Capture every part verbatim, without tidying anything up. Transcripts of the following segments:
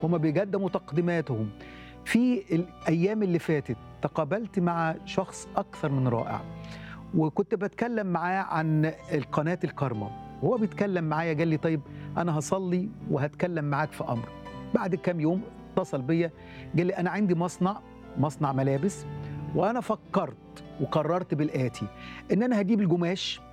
هم بيقدموا تقديماتهم. في الأيام اللي فاتت تقابلت مع شخص أكثر من رائع، وكنت بتكلم معاه عن القناة الكارما، وهو بيتكلم معايا قال لي طيب أنا هصلي وهتكلم معاك في أمر. بعد كام يوم اتصل بيا قال لي أنا عندي مصنع مصنع ملابس، وأنا فكرت وقررت بالآتي إن أنا هجيب القماش،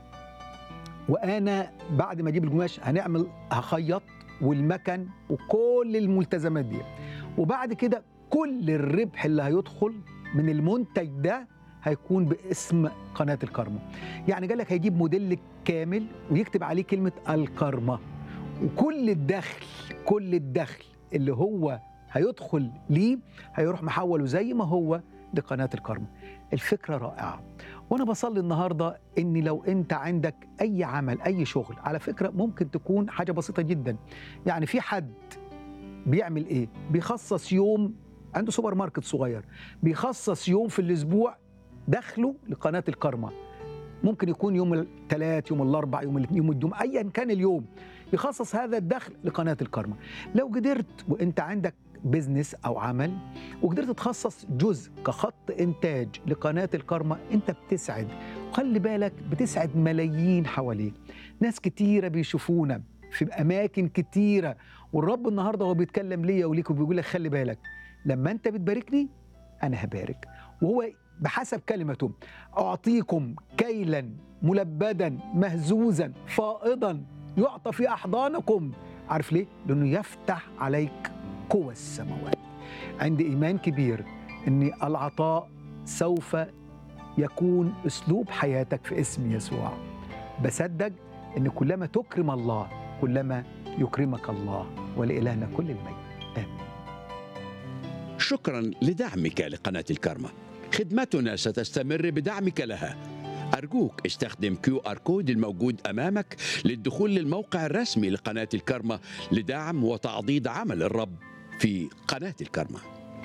وأنا بعد ما أجيب القماش هنعمل هخيط والمكن وكل الملتزمات دي، وبعد كده كل الربح اللي هيدخل من المنتج ده هيكون باسم قناة الكارما. يعني قال لك هيجيب موديل كامل ويكتب عليه كلمة الكارما، وكل الدخل كل الدخل اللي هو هيدخل ليه هيروح محوله زي ما هو لقناة الكارما. الفكرة رائعة، وأنا بصلي النهاردة إن لو أنت عندك أي عمل أي شغل، على فكرة ممكن تكون حاجة بسيطة جدا. يعني في حد بيعمل إيه؟ بيخصص يوم، عنده سوبر ماركت صغير، بيخصص يوم في الأسبوع دخله لقناة الكارما. ممكن يكون يوم الثلاث، يوم الأربع، يوم الاثنين، يوم الجمعة، أيا كان اليوم يخصص هذا الدخل لقناة الكارما. لو قدرت وأنت عندك بيزنس أو عمل وقدرت تخصص جزء كخط إنتاج لقناة الكارما، أنت بتسعد، وخلي بالك بتسعد ملايين حواليك. ناس كتيرة بيشوفونا في أماكن كتيرة، والرب النهاردة هو بيتكلم ليا وليك وبيقول لك خلي بالك لما أنت بتباركني أنا هبارك. وهو بحسب كلمته أعطيكم كيلا ملبدا مهزوزا فائضا يعطى في أحضانكم. عارف ليه؟ لأنه يفتح عليك قوى السماوات. عندي إيمان كبير أن العطاء سوف يكون أسلوب حياتك في اسم يسوع. بصدق أن كلما تكرم الله كلما يكرمك الله، ولإلهنا كل المجد آمين. شكرا لدعمك لقناة الكارما. خدمتنا ستستمر بدعمك لها. أرجوك استخدم كيو آر كود الموجود أمامك للدخول للموقع الرسمي لقناة الكارما لدعم وتعضيد عمل الرب في قناة الكارما.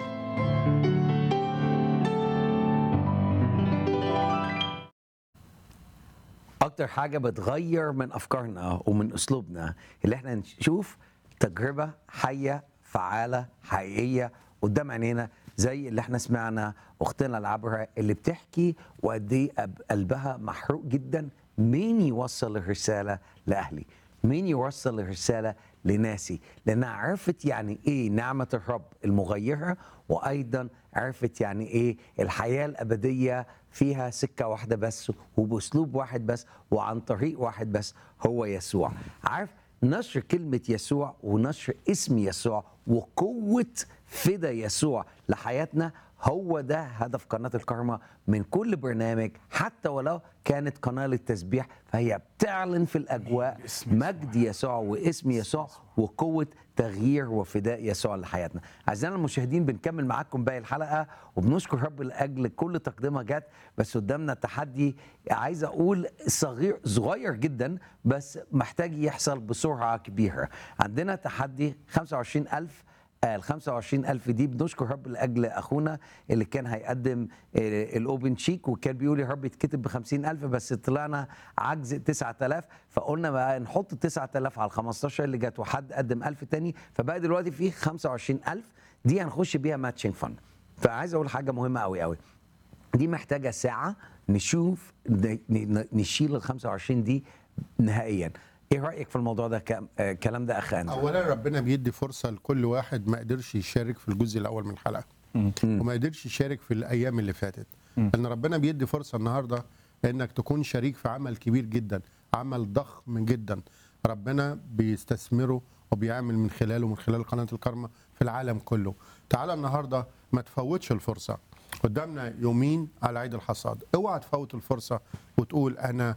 أكتر حاجة بتغير من أفكارنا ومن أسلوبنا اللي احنا نشوف تجربة حية فعالة حقيقية قدام عينينا، زي اللي احنا سمعنا أختنا العبرة اللي بتحكي وقد ايه قلبها محروق جدا. مين يوصل الرسالة لأهلي؟ مين يوصل الرسالة لناسي؟ لأنها عرفت يعني ايه نعمة الرب المغيرة، وأيضا عرفت يعني ايه الحياة الأبدية فيها سكة واحدة بس وبأسلوب واحد بس وعن طريق واحد بس هو يسوع. عارف نشر كلمة يسوع ونشر اسم يسوع وقوة فدا يسوع لحياتنا هو ده هدف قناة الكارما من كل برنامج. حتى ولو كانت قناة للتسبيح فهي بتعلن في الأجواء مجد يسوع واسم يسوع وقوة تغيير وفداء يسوع لحياتنا. أعزائنا المشاهدين بنكمل معاكم باقي الحلقة وبنشكر رب لأجل كل تقدمة جت، بس قدامنا تحدي عايز أقول صغير صغير جدا بس محتاج يحصل بسرعة كبيرة. عندنا تحدي خمسة وعشرين ألف. ال خمسة وعشرين ألف دي بنشكر رب لاجل اخونا اللي كان هيقدم الاوبن شيك وكان بيقول يا رب يتكتب ب خمسين ألف، بس طلعنا عجز تسعة آلاف، فقلنا بقى نحط تسعة آلاف على ال خمستاشر اللي جت وحد قدم ألف تاني، فبقى دلوقتي في خمسة وعشرين ألف دي هنخش بيها ماتشنج فن. فعايز اقول حاجه مهمه قوي قوي، دي محتاجه ساعه نشوف نشيل ال خمسة وعشرين دي نهائيا. ايه رايك في الموضوع ده؟ الكلام ده اخ أندرو. اولا ربنا بيدي فرصه لكل واحد ما قدرش يشارك في الجزء الاول من الحلقه وما قدرش يشارك في الايام اللي فاتت، لان ربنا بيدي فرصه النهارده انك تكون شريك في عمل كبير جدا، عمل ضخم جدا ربنا بيستثمره وبيعمل من خلاله من خلال قناه الكارما في العالم كله. تعالى النهارده ما تفوتش الفرصه، قدامنا يومين على عيد الحصاد، اوعى تفوت الفرصه وتقول انا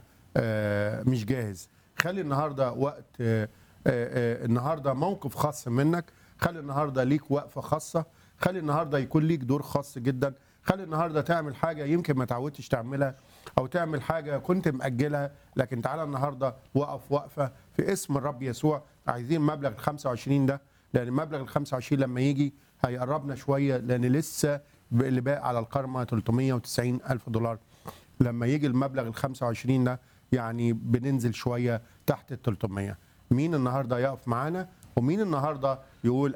آه مش جاهز. خلي النهارده وقت آآ آآ النهارده موقف خاص منك، خلي النهارده ليك وقفه خاصه، خلي النهارده يكون ليك دور خاص جدا، خلي النهارده تعمل حاجه يمكن ما تعودتش تعملها او تعمل حاجه كنت مأجلها، لكن تعالى النهارده وقف وقفه في اسم الرب يسوع. عايزين مبلغ ال خمسة وعشرين ده، لان مبلغ ال خمسة وعشرين لما يجي هيقربنا شويه، لان لسه اللي باقي على القرمه ثلاثمية وتسعين ألف دولار. لما يجي المبلغ ال خمسة وعشرين ده يعني بننزل شويه تحت ال ثلاثمية. مين النهارده يقف معانا ومين النهارده يقول